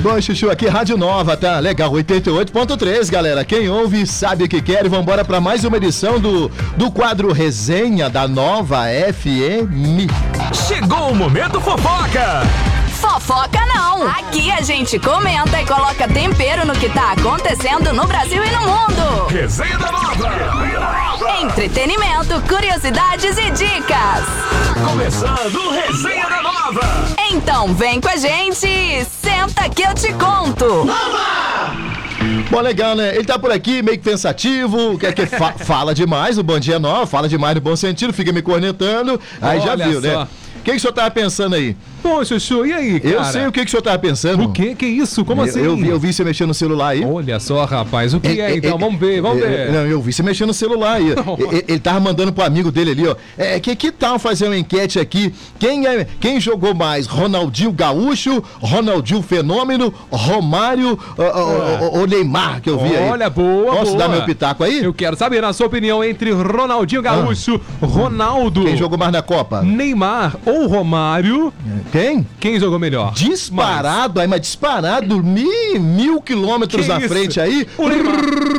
bom, Chuchu? Aqui Rádio Nova, tá? Legal, 88.3, galera. Quem ouve sabe o que quer e vambora pra mais uma edição do quadro Resenha da Nova FM. Chegou o Momento Fofoca! Fofoca não! Aqui a gente comenta e coloca tempero no que tá acontecendo no Brasil e no mundo. Resenha da Nova! Entretenimento, curiosidades e dicas. Começando o Resenha da Nova! Então vem com a gente e senta que eu te conto. Bom, legal, né? Ele tá por aqui, meio que pensativo, quer que fala demais, o Bom Dia Nova, fala demais no bom sentido, fica me cornetando, aí já viu, né? O que o senhor tava pensando aí? Bom, Chuchu, e aí, cara? Eu sei o que o senhor tava pensando. O quê? Que isso? Como assim? Eu vi você mexendo no celular aí. Olha só, rapaz, o que é então? Vamos ver. Não, eu vi você mexendo no celular aí. Ele tava mandando pro amigo dele ali, ó. Que tal fazer uma enquete aqui? Quem jogou mais? Ronaldinho Gaúcho, Ronaldinho Fenômeno, Romário ou Neymar, que eu vi aí? Olha, boa, Posso boa. dar meu pitaco aí? Eu quero saber, na sua opinião, entre Ronaldinho Gaúcho, Ronaldo... Quem jogou mais na Copa? Neymar ou Romário... Quem jogou melhor? Disparado, mas disparado, mil quilômetros Que na isso? frente aí. O Neymar.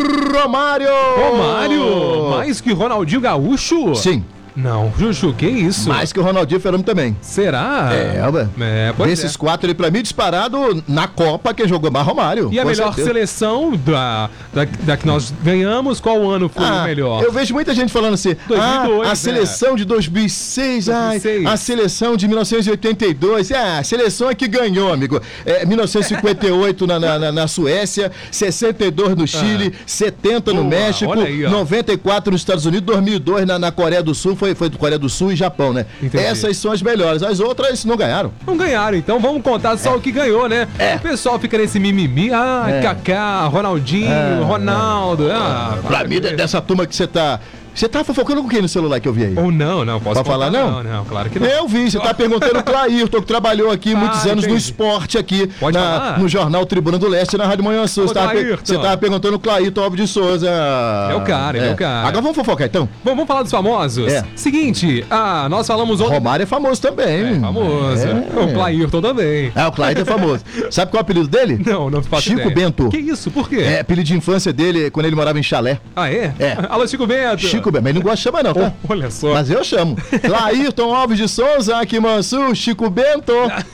Romário! Mais que Ronaldinho Gaúcho? Sim. Não, Chuchu, que isso? Mais que o Ronaldinho Fenômeno também. Será? Pois Desses quatro ali, pra mim, disparado na Copa, quem jogou mais Romário. E a melhor seleção da que nós ganhamos, qual ano foi o melhor? Eu vejo muita gente falando assim, 2002, a seleção de 2006, 2006. a seleção de 1982, a seleção é que ganhou, amigo. 1958 na Suécia, 62 no Chile, 70 no México, olha aí, ó. 94 nos Estados Unidos, 2002 na Coreia do Sul, foi do Coreia do Sul e Japão, né? Entendi. Essas são as melhores, as outras não ganharam. Não ganharam, então vamos contar só o que ganhou, né? O pessoal fica nesse mimimi, Kaká, Ronaldinho, Ronaldo. Pra mim, dessa turma que você tá... Você tá fofocando com quem no celular que eu vi aí? Ou não, posso Pode falar, não? Não, claro que não. Eu vi, você tá perguntando o Clairton, que trabalhou aqui muitos anos no entendi. esporte aqui, Pode falar? no Jornal Tribuna do Leste, na Rádio Manhã Sul. Ô, Você Clairton. tava perguntando o Clairton Alves de Souza. É o cara. Agora vamos fofocar, então? Bom, vamos falar dos famosos? Seguinte, nós falamos ontem... Romário é famoso também. Famoso. O Clairton também. O Clairton é famoso. Sabe qual é o apelido dele? Não faço Chico ideia. Bento. Que isso? Por quê? É apelido de infância dele, quando ele morava em chalé. Ah, é? É. Alô, Chico Bento. Chico Bento, mas ele não gosta de chamar não, tá? Olha só. Mas eu chamo. Clairton Alves de Souza, aqui Mansur, Chico Bento.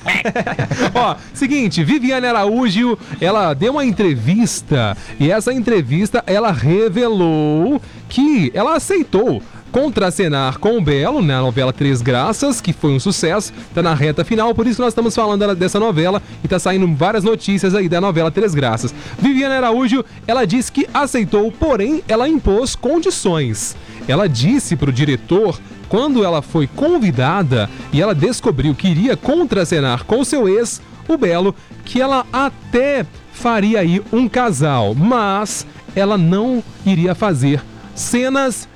Ó, seguinte, Viviane Araújo, ela deu uma entrevista e essa entrevista ela revelou que ela aceitou contracenar com o Belo na novela Três Graças, que foi um sucesso, tá na reta final, por isso que nós estamos falando dessa novela e tá saindo várias notícias aí da novela Três Graças. Viviane Araújo, ela disse que aceitou, porém ela impôs condições. Ela disse pro diretor, quando ela foi convidada e ela descobriu que iria contracenar com seu ex, o Belo, que ela até faria aí um casal, mas ela não iria fazer cenas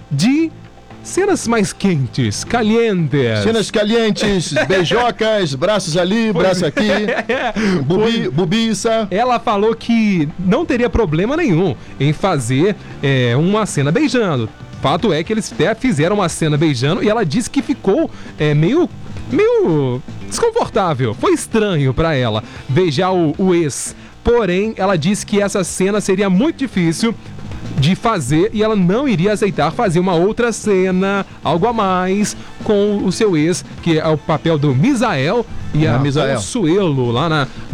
mais quentes, calientes. Cenas calientes, beijocas, braços ali, braço aqui, bubiça. Ela falou que não teria problema nenhum em fazer uma cena beijando. Fato é que eles até fizeram uma cena beijando e ela disse que ficou meio desconfortável. Foi estranho pra ela beijar o ex. Porém, ela disse que essa cena seria muito difícil de fazer e ela não iria aceitar fazer uma outra cena, algo a mais, com o seu ex, que é o papel do Misael e a Misael. Consuelo lá